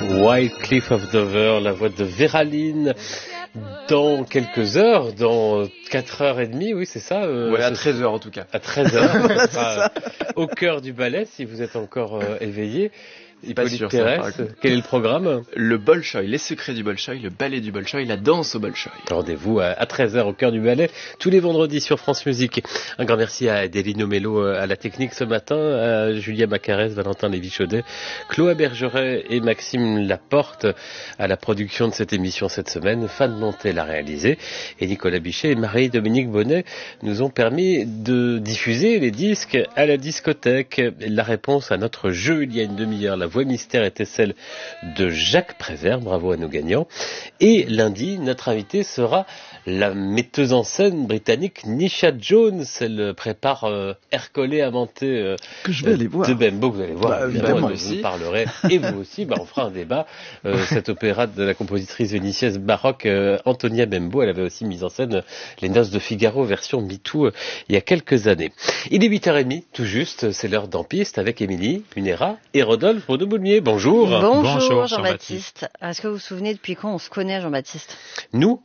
Wycliffe of Dover, la voix de Véraline. Dans quelques heures, dans 4h30, oui, c'est ça. Ouais, à 13h en tout cas. À 13h, voilà, c'est ça. Au cœur du ballet, si vous êtes encore éveillé. Hippolyte Pérez, quel est le programme ? Le Bolchoï, les secrets du Bolchoï, le ballet du Bolchoï, la danse au Bolchoï. Rendez-vous à 13h au cœur du ballet, tous les vendredis sur France Musique. Un grand merci à Adelino Mello à la technique ce matin, à Julia Macarès, Valentin Lévy-Chaudet, Chloé Bergeret et Maxime Laporte à la production de cette émission cette semaine. Fan Montet l'a réalisé et Nicolas Bichet et Marie-Dominique Bonnet nous ont permis de diffuser les disques à la discothèque. La réponse à notre jeu il y a une demi-heure, la voix mystère était celle de Jacques Prévert, bravo à nos gagnants. Et lundi, notre invité sera la metteuse en scène britannique Nisha Jones. Elle prépare Ercole Amante que je vais aller voir. De Bembo, que vous allez voir. Évidemment, moi aussi. Vous parlerez, et vous aussi, on fera un débat. Cet opéra de la compositrice vénitienne baroque Antonia Bembo, elle avait aussi mis en scène Les Noces de Figaro version MeToo il y a quelques années. Il est 8h30, tout juste, c'est l'heure d'En Piste avec Émilie Munera et Rodolphe Boulmier. Bonjour. Bonjour Jean-Baptiste. Est-ce que vous vous souvenez depuis quand on se connaît, Jean-Baptiste ? Nous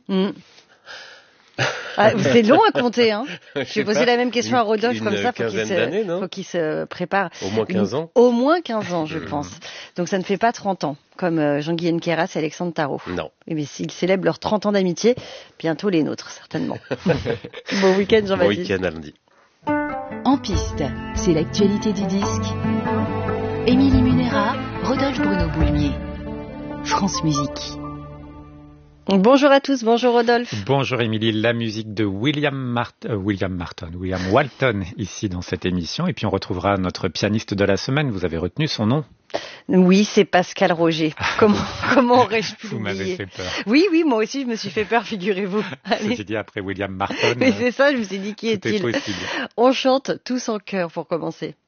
c'est long à compter, hein. J'ai posé la même question à Rodolphe comme ça, faut qu'il se prépare. Au moins 15 ans. Au moins 15 ans, je pense. Donc ça ne fait pas 30 ans, comme Jean-Guy Keras et Alexandre Tarot. Non. Mais s'ils célèbrent leurs 30 ans d'amitié, bientôt les nôtres, certainement. Bon week-end, Jean-Baptiste. Bon week-end à lundi. En piste, c'est l'actualité du disque. Émilie Munera, Rodolphe Boulmier. France Musique. Bonjour à tous, bonjour Rodolphe. Bonjour Émilie, la musique de William Walton ici dans cette émission. Et puis on retrouvera notre pianiste de la semaine, vous avez retenu son nom ? Oui, c'est Pascal Roger. Comment aurais-je pu Vous m'avez fait peur. Oui, moi aussi je me suis fait peur, figurez-vous. J'ai dit après William Marton. Mais c'est ça, je me suis dit qui est-il ? Possible. On chante tous en chœur pour commencer.